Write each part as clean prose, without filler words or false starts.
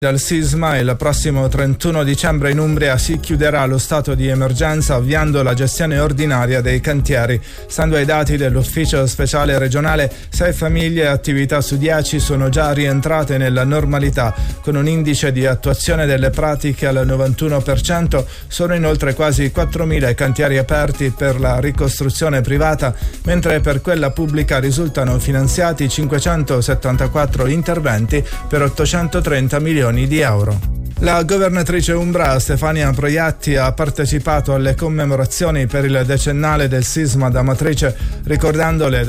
Dal sisma il prossimo 31 dicembre in Umbria si chiuderà lo stato di emergenza avviando la gestione ordinaria dei cantieri. Stando ai dati dell'ufficio speciale regionale, 6 famiglie e attività su 10 sono già rientrate nella normalità, con un indice di attuazione delle pratiche al 91%. Sono inoltre quasi 4.000 cantieri aperti per la ricostruzione privata, mentre per quella pubblica risultano finanziati 574 interventi per 830 milioni di euro. La governatrice umbra Stefania Proiatti ha partecipato alle commemorazioni per il decennale del sisma d'Amatrice, ricordando le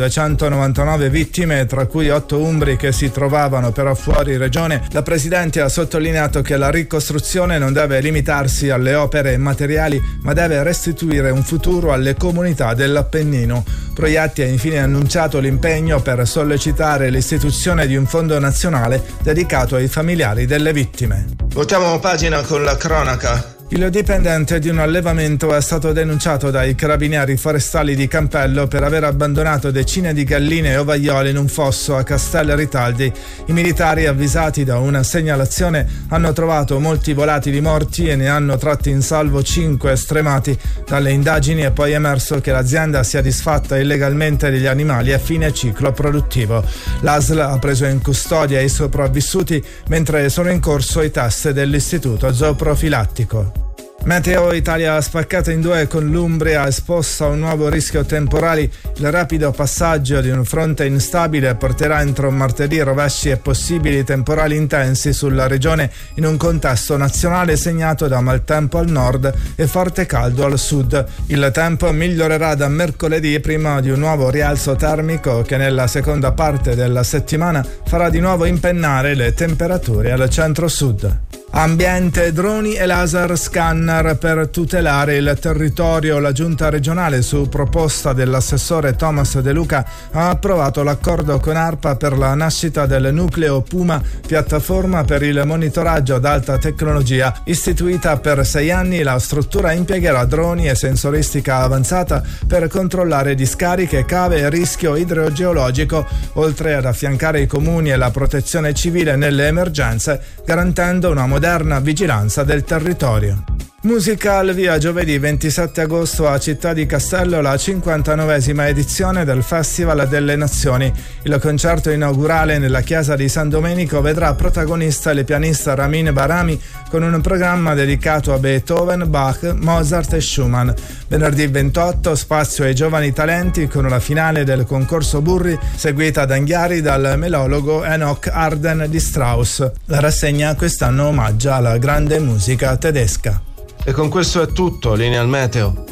299 vittime, tra cui 8 umbri che si trovavano però fuori regione. La presidente ha sottolineato che la ricostruzione non deve limitarsi alle opere materiali, ma deve restituire un futuro alle comunità dell'Appennino. Proiatti ha infine annunciato l'impegno per sollecitare l'istituzione di un fondo nazionale dedicato ai familiari delle vittime. Voltiamo pagina con la cronaca. Il dipendente di un allevamento è stato denunciato dai carabinieri forestali di Campello per aver abbandonato decine di galline e ovaiole in un fosso a Castel Ritaldi. I militari, avvisati da una segnalazione, hanno trovato molti volatili morti e ne hanno tratti in salvo 5 stremati. Dalle indagini è poi emerso che l'azienda sia disfatta illegalmente degli animali a fine ciclo produttivo. L'ASL ha preso in custodia i sopravvissuti mentre sono in corso i test dell'istituto zooprofilattico. Meteo Italia spaccata in due, con l'Umbria esposta a un nuovo rischio temporali. Il rapido passaggio di un fronte instabile porterà entro martedì rovesci e possibili temporali intensi sulla regione in un contesto nazionale segnato da maltempo al nord e forte caldo al sud. Il tempo migliorerà da mercoledì prima di un nuovo rialzo termico che nella seconda parte della settimana farà di nuovo impennare le temperature al centro-sud. Ambiente, droni e laser scanner per tutelare il territorio. La giunta regionale, su proposta dell'assessore Thomas De Luca, ha approvato l'accordo con ARPA per la nascita del nucleo Puma, piattaforma per il monitoraggio ad alta tecnologia. Istituita per 6 anni, la struttura impiegherà droni e sensoristica avanzata per controllare discariche, cave e rischio idrogeologico, oltre ad affiancare i comuni e la protezione civile nelle emergenze, garantendo una moderna vigilanza del territorio. Musica al via giovedì 27 agosto a Città di Castello la 59esima edizione del Festival delle Nazioni. Il concerto inaugurale nella chiesa di San Domenico vedrà protagonista il pianista Ramin Barami con un programma dedicato a Beethoven, Bach, Mozart e Schumann. Venerdì 28 spazio ai giovani talenti con la finale del concorso Burri, seguita ad Anghiari dal melologo Enoch Arden di Strauss. La rassegna quest'anno omaggia alla grande musica tedesca. E con questo è tutto, linea al meteo.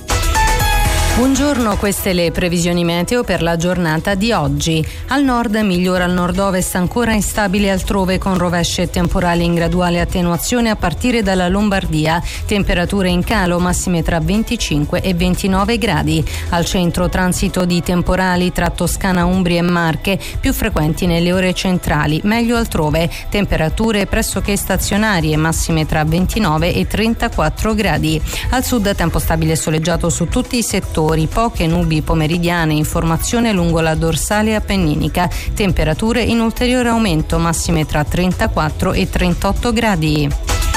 Buongiorno, queste le previsioni meteo per la giornata di oggi. Al nord migliora al nord-ovest, ancora instabile altrove con rovesci e temporali in graduale attenuazione a partire dalla Lombardia. Temperature in calo, massime tra 25 e 29 gradi. Al centro transito di temporali tra Toscana, Umbria e Marche, più frequenti nelle ore centrali, meglio altrove. Temperature pressoché stazionarie, massime tra 29 e 34 gradi. Al sud tempo stabile e soleggiato su tutti i settori. Poche nubi pomeridiane in formazione lungo la dorsale appenninica, temperature in ulteriore aumento, massime tra 34 e 38 gradi.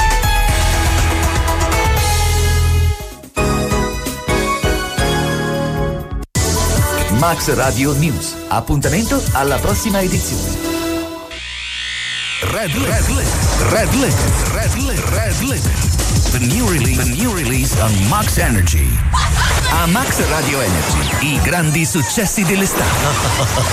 Max Radio News. Appuntamento alla prossima edizione. Red Limit. The new release on Max Energy. A Max Radio Energy, i grandi successi dell'estate.